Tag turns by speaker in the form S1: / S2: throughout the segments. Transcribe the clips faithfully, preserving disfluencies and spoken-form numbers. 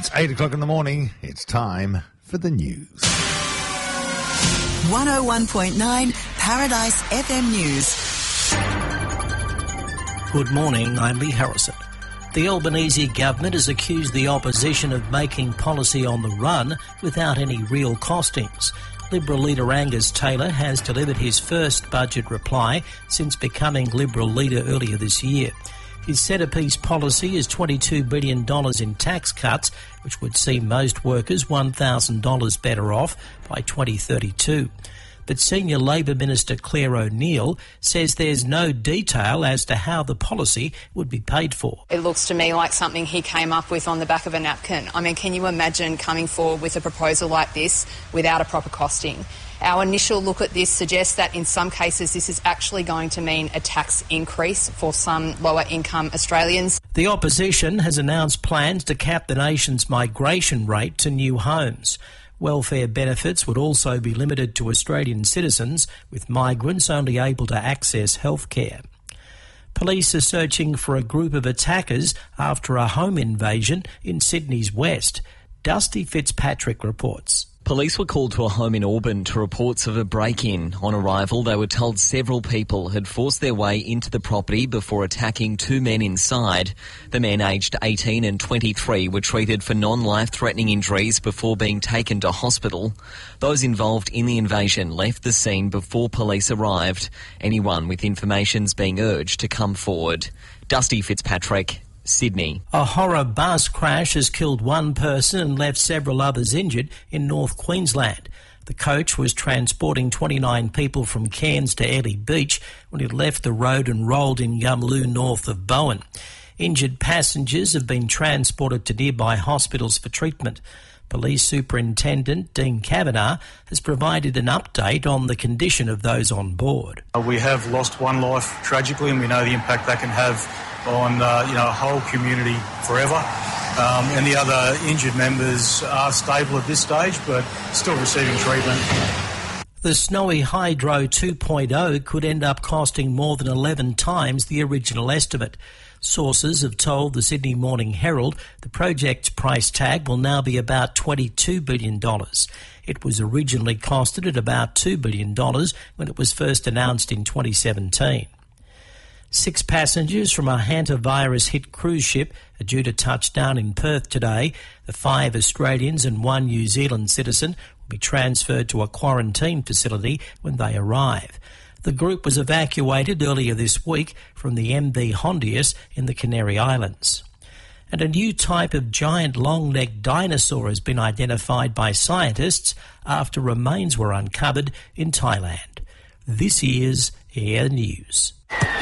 S1: It's eight o'clock in the morning. It's time for the news.
S2: one oh one point nine Paradise F M News.
S3: Good morning, I'm Lee Harrison. The Albanese government has accused the opposition of making policy on the run without any real costings. Liberal leader Angus Taylor has delivered his first budget reply since becoming Liberal leader earlier this year. His centrepiece policy is twenty-two billion dollars in tax cuts, which would see most workers one thousand dollars better off by twenty thirty-two. But Senior Labor Minister Claire O'Neill says there's no detail as to how the policy would be paid for.
S4: It looks to me like something he came up with on the back of a napkin. I mean, can you imagine coming forward with a proposal like this without a proper costing? Our initial look at this suggests that in some cases this is actually going to mean a tax increase for some lower income Australians.
S3: The opposition has announced plans to cap the nation's migration rate to new homes. Welfare benefits would also be limited to Australian citizens, with migrants only able to access health care. Police are searching for a group of attackers after a home invasion in Sydney's west. Dusty Fitzpatrick reports.
S5: Police were called to a home in Auburn to reports of a break-in. On arrival, they were told several people had forced their way into the property before attacking two men inside. The men aged eighteen and twenty-three were treated for non-life-threatening injuries before being taken to hospital. Those involved in the invasion left the scene before police arrived. Anyone with information's being urged to come forward. Dusty Fitzpatrick, Sydney.
S3: A horror bus crash has killed one person and left several others injured in North Queensland. The coach was transporting twenty-nine people from Cairns to Airlie Beach when it left the road and rolled in Yumloo north of Bowen. Injured passengers have been transported to nearby hospitals for treatment. Police Superintendent Dean Kavanagh has provided an update on the condition of those on board.
S6: We have lost one life tragically, and we know the impact that can have on uh, you know a whole community forever. Um, and the other injured members are stable at this stage, but still receiving treatment.
S3: The Snowy Hydro two point oh could end up costing more than eleven times the original estimate. Sources have told the Sydney Morning Herald the project's price tag will now be about twenty-two billion dollars. It was originally costed at about two billion dollars when it was first announced in twenty seventeen. Six passengers from a hantavirus-hit cruise ship are due to touch down in Perth today. The five Australians and one New Zealand citizen will be transferred to a quarantine facility when they arrive. The group was evacuated earlier this week from the M V Hondius in the Canary Islands. And a new type of giant long-necked dinosaur has been identified by scientists after remains were uncovered in Thailand. This is Air News.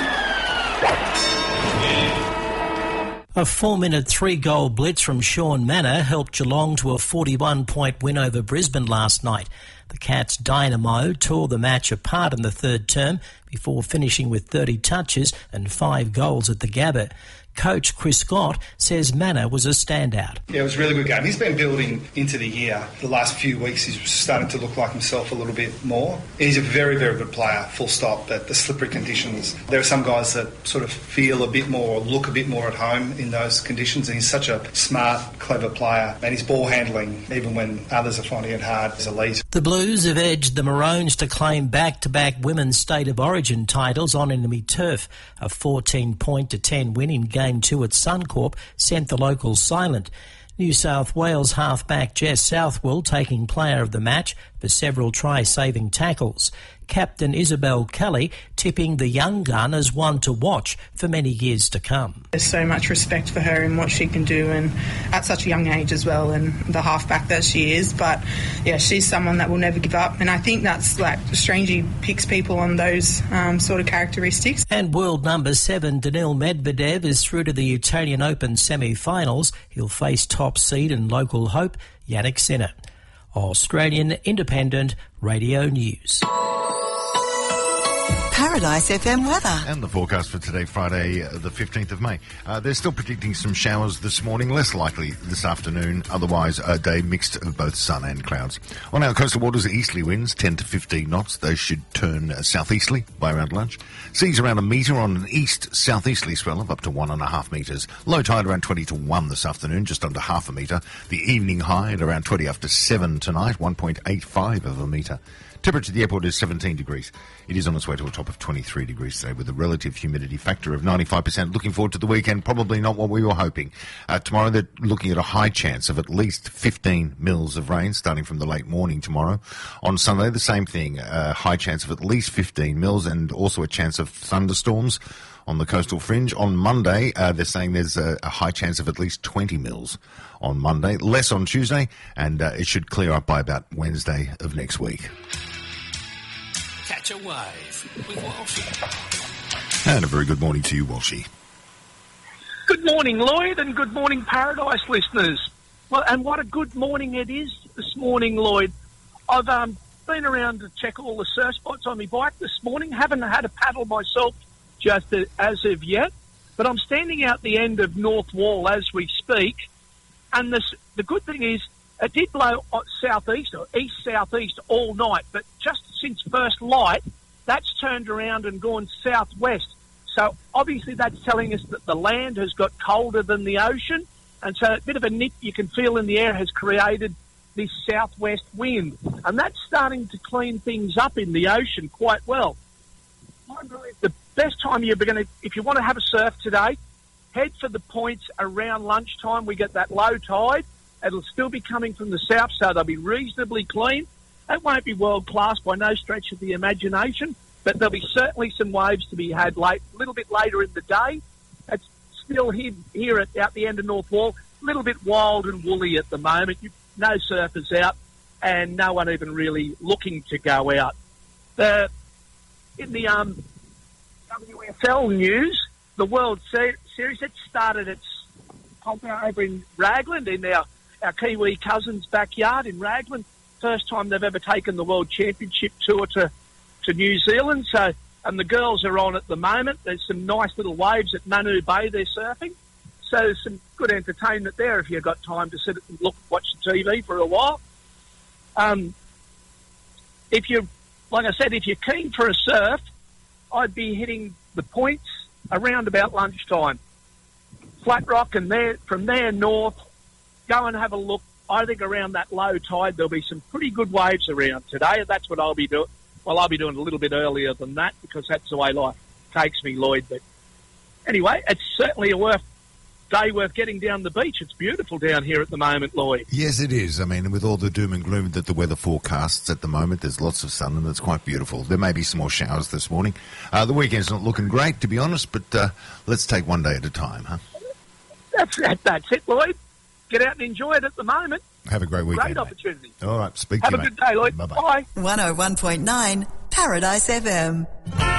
S3: A four-minute three-goal blitz from Sean Manor helped Geelong to a forty-one point win over Brisbane last night. The Cats' dynamo tore the match apart in the third term before finishing with thirty touches and five goals at the Gabba. Coach Chris Scott says Manor was a standout.
S7: Yeah, it was a really good game. He's been building into the year. The last few weeks he's starting to look like himself a little bit more. He's a very, very good player, full stop, but the slippery conditions. There are some guys that sort of feel a bit more or look a bit more at home in those conditions, and he's such a smart, clever player, and his ball handling, even when others are finding it hard, is elite.
S3: The Blues have edged the Maroons to claim back-to-back women's State of Origin titles on enemy turf. A fourteen point to ten win in Game two at Suncorp sent the locals silent. New South Wales halfback Jess Southwell taking player of the match for several try-saving tackles. Captain Isabel Kelly tipping the young gun as one to watch for many years to come.
S8: There's so much respect for her and what she can do, and at such a young age as well, and the halfback that she is. But yeah, she's someone that will never give up, and I think that's like strangely picks people on those um, sort of characteristics.
S3: And world number seven Daniil Medvedev is through to the Italian Open semi-finals. He'll face top seed and local hope Jannik Sinner. Australian Independent Radio News.
S2: Paradise F M weather.
S1: And the forecast for today, Friday, uh, the fifteenth of May. Uh, they're still predicting some showers this morning, less likely this afternoon. Otherwise, a day mixed of both sun and clouds. On our coastal waters, easterly winds, ten to fifteen knots. Those should turn uh, southeasterly by around lunch. Seas around a metre on an east-southeasterly swell of up to one and a half metres. Low tide around twenty to one this afternoon, just under half a metre. The evening high at around twenty after seven tonight, one point eight five of a metre. Temperature at the airport is seventeen degrees. It is on its way to a top of twenty-three degrees today with a relative humidity factor of ninety-five percent. Looking forward to the weekend, probably not what we were hoping. Uh, tomorrow they're looking at a high chance of at least fifteen mils of rain starting from the late morning tomorrow. On Sunday, the same thing, a high chance of at least fifteen mils and also a chance of thunderstorms on the coastal fringe. On Monday, uh, they're saying there's a, a high chance of at least twenty mils on Monday, less on Tuesday, and uh, it should clear up by about Wednesday of next week.
S9: Catch a wave with Walshy.
S1: And a very good morning to you, Walshy.
S10: Good morning, Lloyd, and good morning, Paradise listeners. Well, and what a good morning it is this morning, Lloyd. I've um, been around to check all the surf spots on my bike this morning. Haven't had a paddle myself just as of yet, but I'm standing out the end of North Wall as we speak. And this, the good thing is, it did blow southeast or east-southeast all night, but just since first light, that's turned around and gone southwest. So obviously that's telling us that the land has got colder than the ocean, and so a bit of a nip you can feel in the air has created this southwest wind, and that's starting to clean things up in the ocean quite well. I believe the best time you're going to, if you want to have a surf today, head for the points around lunchtime. We get that low tide. It'll still be coming from the south, so they'll be reasonably clean. It won't be world-class by no stretch of the imagination, but there'll be certainly some waves to be had late, a little bit later in the day. It's still here, here at out the end of North Wall, a little bit wild and woolly at the moment. You, no surfers out and no one even really looking to go out. The, in the um, W S L news, the World Se- Series, it started its compound over in Raglan, in our our Kiwi cousins' backyard in Raglan. First time they've ever taken the World Championship Tour to, to New Zealand. So, and the girls are on at the moment. There's some nice little waves at Manu Bay they're surfing. So there's some good entertainment there if you've got time to sit and look, watch the T V for a while. Um, if you're, like I said, if you're keen for a surf, I'd be hitting the points around about lunchtime. Flat Rock and there, from there north, go and have a look. I think around that low tide there'll be some pretty good waves around today. That's what I'll be doing. Well, I'll be doing a little bit earlier than that because that's the way life takes me, Lloyd. But anyway, it's certainly a worth day worth getting down the beach. It's beautiful down here at the moment, Lloyd.
S1: Yes, it is. I mean, with all the doom and gloom that the weather forecasts at the moment, there's lots of sun and it's quite beautiful. There may be some more showers this morning. Uh, the weekend's not looking great, to be honest, but uh, let's take one day at a time, huh?
S10: That's that, that's it, Lloyd. Get out and enjoy it at the moment.
S1: Have a great weekend.
S10: Great opportunity.
S1: All right, speak
S10: Have
S1: to you,
S10: a
S1: mate.
S10: good day, Lloyd.
S1: Bye-bye.
S10: Bye.
S2: one oh one point nine Paradise F M.